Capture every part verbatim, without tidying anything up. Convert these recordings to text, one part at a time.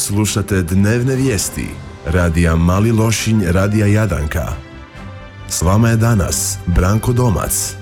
Slušate dnevne vijesti radija Mali Lošinj, radija Jadanka. S vama je danas Branko Domac.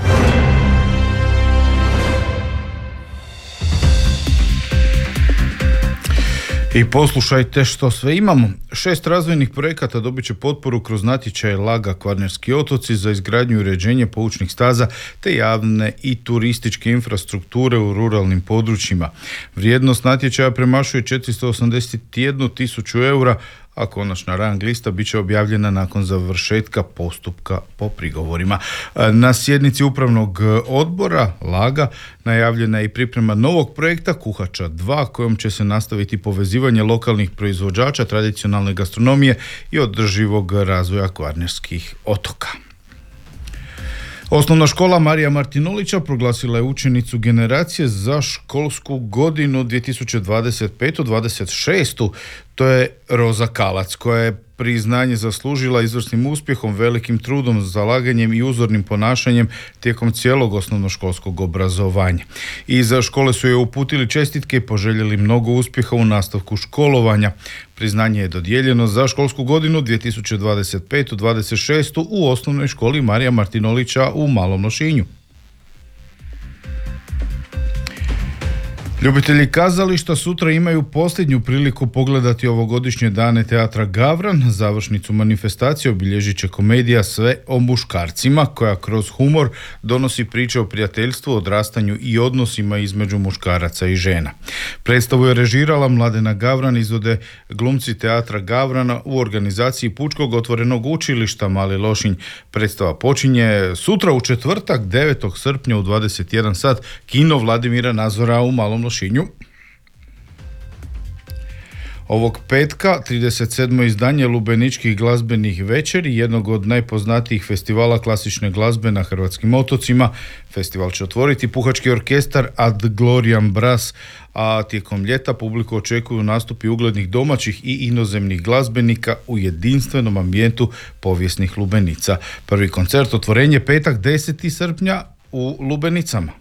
I poslušajte što sve imamo. Šest razvojnih projekata dobit će potporu kroz natječaje Laga Kvarnerski otoci za izgradnju i uređenje poučnih staza te javne i turističke infrastrukture u ruralnim područjima. Vrijednost natječaja premašuje četiristo osamdeset jednu tisuću eura, a konačna rang lista bit će objavljena nakon završetka postupka po prigovorima. Na sjednici upravnog odbora Laga najavljena je i priprema novog projekta Kuhača dva, kojom će se nastaviti povezivanje lokalnih proizvođača, tradicionalne gastronomije i održivog razvoja kvarnerskih otoka. Osnovna škola Marija Martinolića proglasila je učenicu generacije za školsku godinu dvije tisuće dvadeset pete dvadeset šeste. To je Roza Kalac, koja je priznanje zaslužila izvrsnim uspjehom, velikim trudom, zalaganjem i uzornim ponašanjem tijekom cijelog osnovnoškolskog obrazovanja. Iz škole su joj uputili čestitke i poželjeli mnogo uspjeha u nastavku školovanja. Priznanje je dodijeljeno za školsku godinu dvije tisuće dvadeset pete dvadeset šeste u osnovnoj školi Marija Martinolića u Malom Lošinju. Ljubitelji kazališta sutra imaju posljednju priliku pogledati ovogodišnje dane teatra Gavran. Završnicu manifestacije obilježit će komedija Sve o muškarcima, koja kroz humor donosi priče o prijateljstvu, odrastanju i odnosima između muškaraca i žena. Predstavu je režirala Mladena Gavran, izvode glumci teatra Gavrana u organizaciji Pučkog otvorenog učilišta Mali Lošinj. Predstava počinje sutra u četvrtak devetog srpnja u dvadeset jedan sat, kino Vladimira Nazora u Malom Lošinju. Ovog petka trideset sedmo izdanje Lubeničkih glazbenih večeri, jednog od najpoznatijih festivala klasične glazbe na hrvatskim otocima. Festival će otvoriti puhački orkestar Ad Gloriam Brass, a tijekom ljeta publiku očekuju nastupi uglednih domaćih i inozemnih glazbenika u jedinstvenom ambijentu povijesnih Lubenica. Prvi koncert otvorenje petak desetog srpnja u Lubenicama.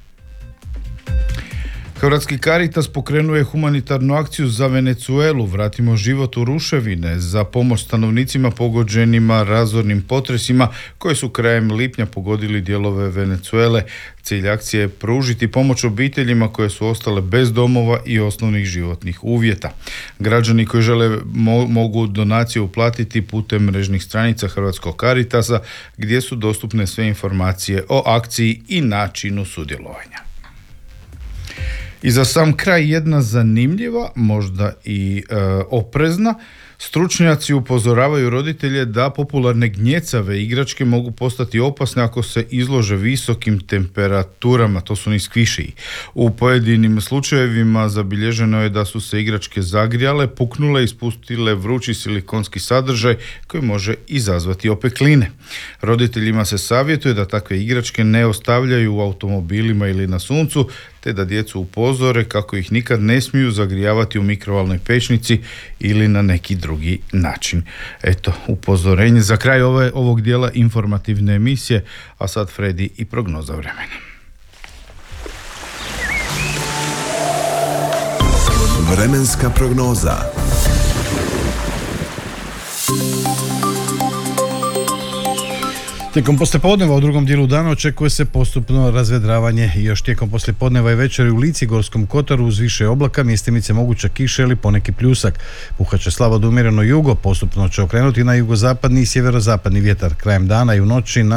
Hrvatski Caritas pokrenuo je humanitarnu akciju za Venezuelu Vratimo život u ruševine, za pomoć stanovnicima pogođenima razornim potresima koji su krajem lipnja pogodili dijelove Venezuele. Cilj akcije je pružiti pomoć obiteljima koje su ostale bez domova i osnovnih životnih uvjeta. Građani koji žele mo- mogu donacije uplatiti putem mrežnih stranica Hrvatskog Caritasa, gdje su dostupne sve informacije o akciji i načinu sudjelovanja. I za sam kraj jedna zanimljiva, možda i e, oprezna. Stručnjaci upozoravaju roditelje da popularne gnjecave igračke mogu postati opasne ako se izlože visokim temperaturama, to su niskvišiji. U pojedinim slučajevima zabilježeno je da su se igračke zagrijale, puknule i ispustile vrući silikonski sadržaj koji može izazvati opekline. Roditeljima se savjetuje da takve igračke ne ostavljaju u automobilima ili na suncu, te da djecu upozore kako ih nikad ne smiju zagrijavati u mikrovalnoj pećnici ili na neki drugi način. Eto, upozorenje za kraj ove, ovog dijela informativne emisije, a sad Fredi i prognoza vremena. Vremenska prognoza. Tijekom poslijepodneva u drugom dijelu dana očekuje se postupno razvedravanje i još tijekom poslijepodneva i večeri u Lici, Gorskom kotaru uz više oblaka, mjestimice moguća kiša ili poneki pljusak. Puhat će slabo do umjereno jugo, postupno će okrenuti na jugozapadni i sjeverozapadni vjetar. Krajem dana i u noći na